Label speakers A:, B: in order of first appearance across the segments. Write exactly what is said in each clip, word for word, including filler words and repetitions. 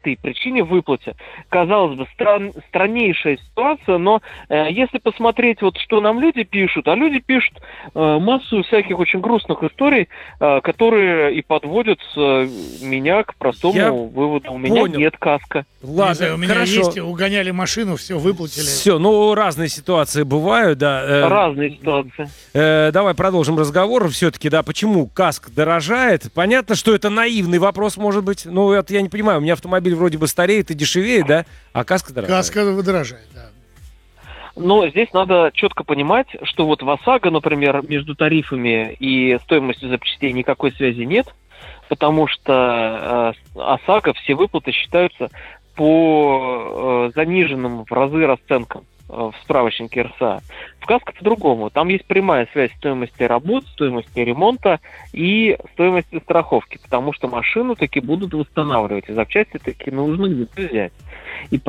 A: этой причине, выплате. Казалось бы, стран, страннейшая ситуация, но э, если посмотреть, вот что нам люди пишут, а люди пишут э, массу всяких очень грустных историй, э, которые и подводят э, меня к простому
B: Я
A: выводу. У меня
B: понял.
A: нет каска.
C: Ладно, знаю, у меня
B: хорошо.
C: есть, угоняли машину, все, выплатили.
B: Все, ну, разные ситуации бывают, да. Э,
A: Разные ситуации.
B: э, давай продолжим разговор все-таки, да, почему каск дорожает. Понятно, что это наивный вопрос, может быть. Ну, это я не понимаю, у меня автомобиль вроде бы стареет и дешевеет, да, а каска дорожает.
C: Каска дорожает, да.
A: Но здесь надо четко понимать, что вот в ОСАГО, например, между тарифами и стоимостью запчастей никакой связи нет, потому что э, ОСАГО все выплаты считаются по э, заниженным в разы расценкам э, в справочнике эр эс а. В КАСКО по-другому. Там есть прямая связь стоимости работ, стоимости ремонта и стоимости страховки, потому что машину таки будут восстанавливать, и запчасти таки нужно где-то взять. И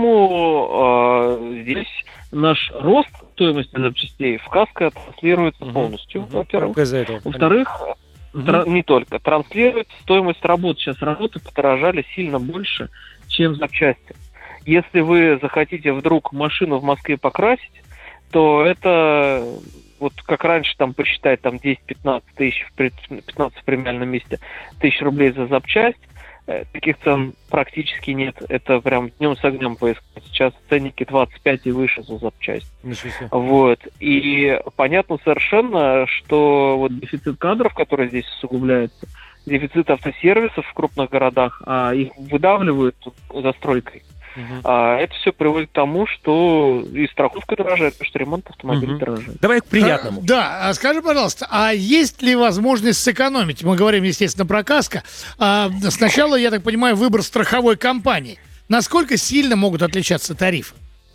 A: поэтому э, здесь наш рост стоимости запчастей в КАСКО транслируется
B: Угу.
A: полностью,
B: Угу.
A: во-первых.
B: Только из-за этого.
A: Во-вторых,
B: Угу.
A: тра- не только. Транслируется стоимость работ. Сейчас работы подорожали сильно больше, чем запчасти. Если вы захотите вдруг машину в Москве покрасить, то это вот как раньше там посчитать там десять-пятнадцать тысяч, пятнадцать в премиальном месте, тысяч рублей за запчасть. Таких цен практически нет. Это прям днем с огнем поискать. Сейчас ценники двадцать пять и выше за запчасть. Вот. И понятно совершенно, что вот дефицит кадров, который здесь усугубляется, дефицит автосервисов в крупных городах, а их выдавливают застройкой. Uh-huh. А это все приводит к тому, что и страховка дорожает, потому что ремонт автомобиля uh-huh. дорожает.
B: Давай к приятному.
C: А, да, а скажи, пожалуйста, а есть ли возможность сэкономить? Мы говорим, естественно, про КАСКО. А сначала, я так понимаю, выбор страховой компании. Насколько сильно могут отличаться тарифы?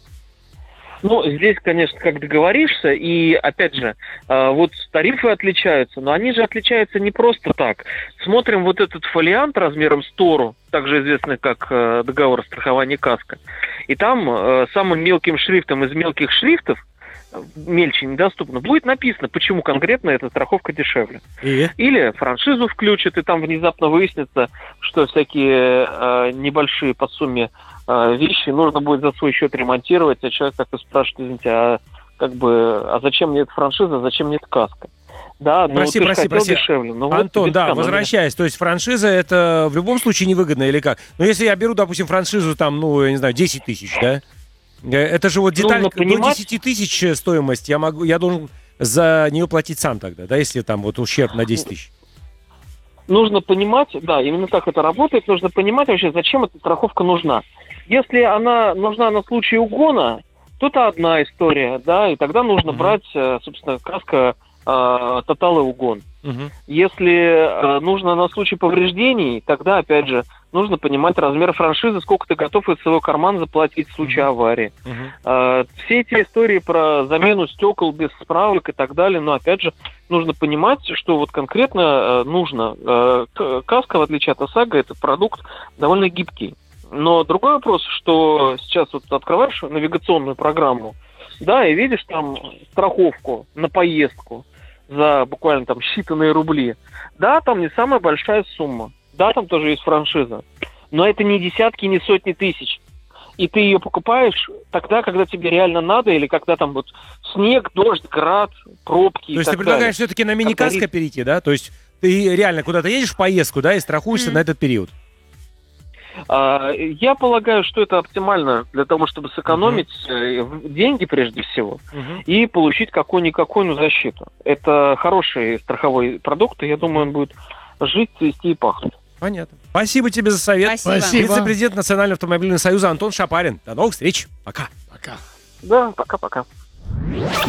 A: Ну, здесь, конечно, как договоришься, и, опять же, э, вот тарифы отличаются, но они же отличаются не просто так. Смотрим вот этот фолиант размером с Тору, также известный как э, договор о страховании КАСКО, и там э, самым мелким шрифтом из мелких шрифтов, мельче недоступно, будет написано, почему конкретно эта страховка дешевле.
B: И?
A: Или франшизу включат, и там внезапно выяснится, что всякие э, небольшие по сумме э, вещи нужно будет за свой счет ремонтировать, а человек так и спрашивает, извините, а как бы, а зачем мне эта франшиза, зачем мне эта КАСКО? Да, ну
B: прости,
A: ты
B: прости,
A: хотел
B: прости.
A: дешевле. Но
B: Антон,
A: вот
B: да,
A: экономия.
B: возвращаясь, то есть франшиза это в любом случае невыгодно или как? Но если я беру, допустим, франшизу там, ну, я не знаю, десять тысяч, да? Это же вот деталь
A: понимать...
B: до десять тысяч стоимость, я могу, я должен за нее платить сам тогда, да, если там вот ущерб на десять тысяч.
A: Нужно понимать, да, именно так это работает, нужно понимать вообще, зачем эта страховка нужна. Если она нужна на случай угона, то это одна история, да, и тогда нужно uh-huh. брать, собственно, КАСКО э, тотал и угон. Uh-huh. Если э, нужно на случай повреждений, тогда, опять же, нужно понимать размер франшизы, сколько ты готов из своего кармана заплатить в случае uh-huh. аварии. Uh-huh. Э, все эти истории про замену стекол без справок и так далее, но, опять же, нужно понимать, что вот конкретно э, нужно. Э, КАСКО, в отличие от ОСАГО, это продукт довольно гибкий. Но другой вопрос, что сейчас вот открываешь навигационную программу, да, и видишь там страховку на поездку за буквально там считанные рубли. Да, там не самая большая сумма. Да, там тоже есть франшиза. Но это не десятки, не сотни тысяч. И ты ее покупаешь тогда, когда тебе реально надо, или когда там вот снег, дождь, град, пробки.
B: То есть ты предлагаешь все-таки на мини-каско перейти, да? То есть ты реально куда-то едешь в поездку, да, и страхуешься mm-hmm. на этот период?
A: Я полагаю, что это оптимально для того, чтобы сэкономить uh-huh. деньги прежде всего uh-huh. и получить какую-никакую ну, защиту. Это хороший страховой продукт, и я думаю, он будет жить, цвести и пахнуть.
B: Понятно. Спасибо тебе за совет.
C: Спасибо.
B: Вице-президент Национального автомобильного союза Антон Шапарин. До новых встреч. Пока.
C: Пока.
A: Да, пока-пока.